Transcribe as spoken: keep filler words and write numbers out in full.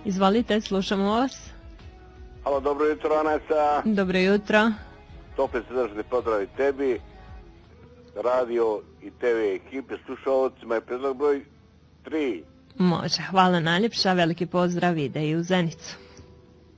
Izvolite, slušamo vas. Halo, dobro jutro, Anasa. Dobro jutro. Topli srdačni pozdrav i tebi, radio i te ve ekipe, slušalcima je predlog broj tri. Može, hvala najljepša, veliki pozdrav ide i u Zenicu.